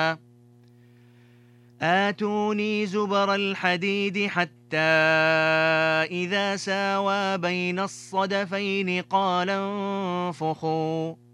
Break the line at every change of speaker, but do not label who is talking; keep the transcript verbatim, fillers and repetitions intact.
آتوني زبر الحديد حتى إذا ساوى بين الصدفين قال انفخوا